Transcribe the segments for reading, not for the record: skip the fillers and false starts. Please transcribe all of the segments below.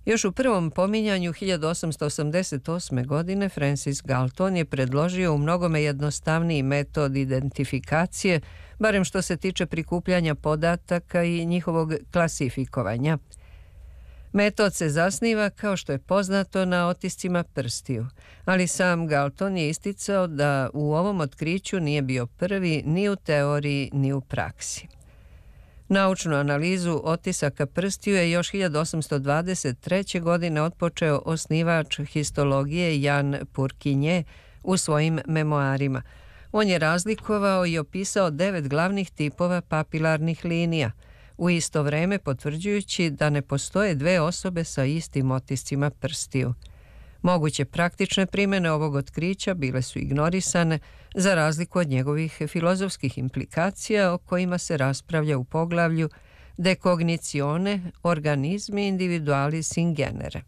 Još u prvom pominjanju 1888. godine Francis Galton je predložio u mnogome jednostavniji metod identifikacije, barem što se tiče prikupljanja podataka i njihovog klasifikovanja. Metod se zasniva, kao što je poznato, na otiscima prstiju, ali sam Galton je isticao da u ovom otkriću nije bio prvi ni u teoriji ni u praksi. Naučnu analizu otisaka prstiju je još 1823. godine otpočeo osnivač histologije Jan Purkinje u svojim memoarima. On je razlikovao i opisao 9 glavnih tipova papilarnih linija, u isto vreme potvrđujući da ne postoje dve osobe sa istim otiscima prstiju. Moguće praktične primjene ovog otkrića bile su ignorisane za razliku od njegovih filozofskih implikacija o kojima se raspravlja u poglavlju De cognitione organismi individualis in genere.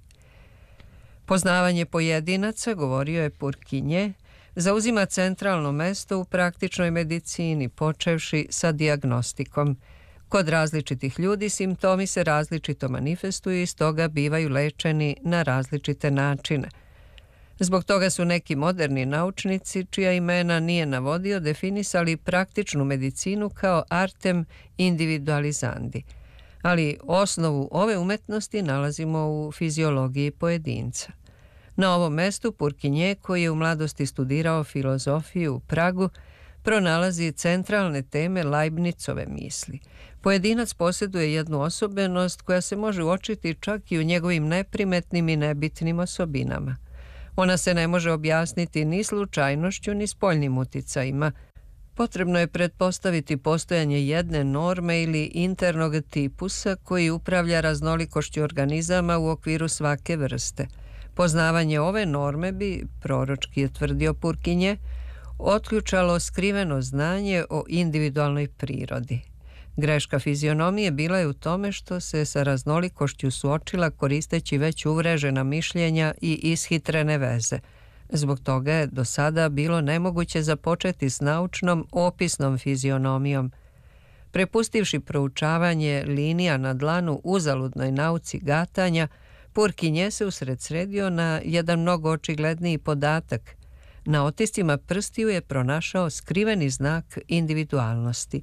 Poznavanje pojedinaca, govorio je Purkinje, zauzima centralno mesto u praktičnoj medicini, počevši sa dijagnostikom. Kod različitih ljudi simptomi se različito manifestuju i stoga bivaju lečeni na različite načine. Zbog toga su neki moderni naučnici, čija imena nije navodio, definisali praktičnu medicinu kao artem individualizandi. Ali osnovu ove umetnosti nalazimo u fiziologiji pojedinca. Na ovom mestu Purkinje, koji je u mladosti studirao filozofiju u Pragu, pronalazi centralne teme Leibnicove misli. Pojedinac posjeduje jednu osobenost koja se može uočiti čak i u njegovim neprimetnim i nebitnim osobinama. Ona se ne može objasniti ni slučajnošću ni spoljnim uticajima. Potrebno je pretpostaviti postojanje jedne norme ili internog tipusa koji upravlja raznolikošću organizama u okviru svake vrste. Poznavanje ove norme bi, proročki je tvrdio Purkinje, otključalo skriveno znanje o individualnoj prirodi. Greška fizionomije bila je u tome što se sa raznolikošću suočila koristeći već uvrežena mišljenja i ishitrene veze. Zbog toga je do sada bilo nemoguće započeti s naučnom opisnom fizionomijom. Prepustivši proučavanje linija na dlanu uzaludnoj nauci gatanja, Purkinje se usredsredio na jedan mnogo očigledniji podatak. Na otiscima prstiju je pronašao skriveni znak individualnosti.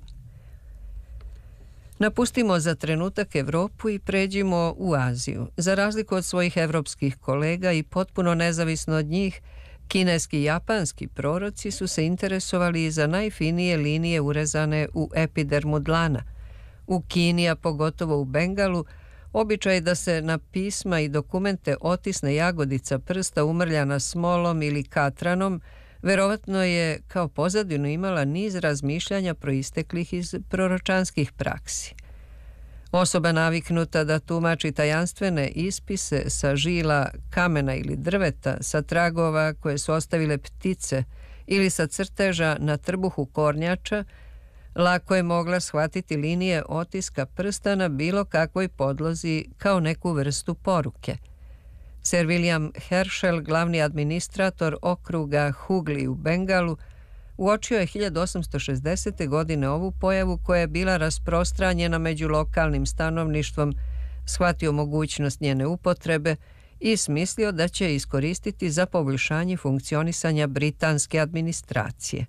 Napustimo za trenutak Evropu i pređimo u Aziju. Za razliku od svojih evropskih kolega i potpuno nezavisno od njih, kineski i japanski proroci su se interesovali za najfinije linije urezane u epidermu dlana. U Kini, a pogotovo u Bengalu, običaj da se na pisma i dokumente otisne jagodica prsta umrljana smolom ili katranom, verovatno je kao pozadinu imala niz razmišljanja proisteklih iz proročanskih praksi. Osoba naviknuta da tumači tajanstvene ispise sa žila kamena ili drveta, sa tragova koje su ostavile ptice ili sa crteža na trbuhu kornjača, lako je mogla shvatiti linije otiska prsta na bilo kakvoj podlozi kao neku vrstu poruke. Sir William Herschel, glavni administrator okruga Hugli u Bengalu, uočio je 1860. godine ovu pojavu koja je bila rasprostranjena među lokalnim stanovništvom, shvatio mogućnost njene upotrebe i smislio da će iskoristiti za poboljšanje funkcionisanja britanske administracije.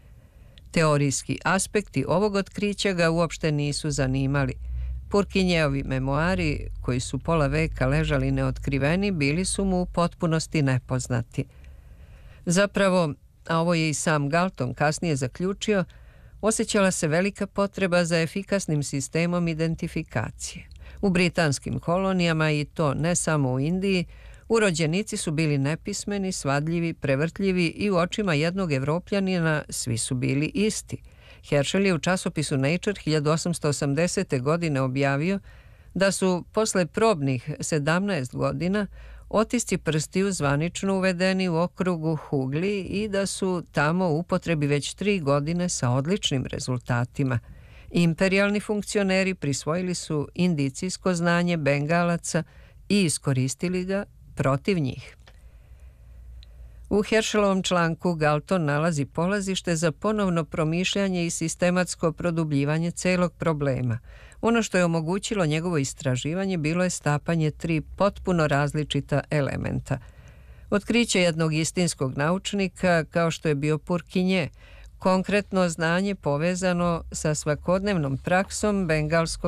Teorijski aspekti ovog otkrića ga uopšte nisu zanimali. Purkinjeovi memoari, koji su pola veka ležali neotkriveni, bili su mu u potpunosti nepoznati. Zapravo, a ovo je i sam Galton kasnije zaključio, osjećala se velika potreba za efikasnim sistemom identifikacije. U britanskim kolonijama, i to ne samo u Indiji, urođenici su bili nepismeni, svadljivi, prevrtljivi i u očima jednog Evropljanina svi su bili isti. Herschel je u časopisu Nature 1880. godine objavio da su posle probnih 17 godina otisci prstiju zvanično uvedeni u okrugu Hugli i da su tamo u upotrebi već 3 godine sa odličnim rezultatima. Imperijalni funkcioneri prisvojili su indicijsko znanje Bengalaca i iskoristili ga protiv njih. U Herschelovom članku Galton nalazi polazište za ponovno promišljanje i sistematsko produbljivanje celog problema. Ono što je omogućilo njegovo istraživanje bilo je stapanje 3 potpuno različita elementa. Otkriće jednog istinskog naučnika kao što je bio Purkinje, konkretno znanje povezano sa svakodnevnom praksom bengalskog